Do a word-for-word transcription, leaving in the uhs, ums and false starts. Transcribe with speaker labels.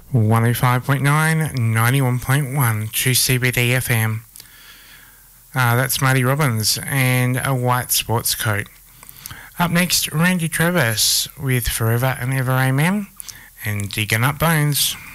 Speaker 1: one oh five point nine, ninety-one point one, True C B D F M. Uh, that's Marty Robbins and a white sports coat. Up next, Randy Travis with Forever and Ever Amen and Digging Up Bones.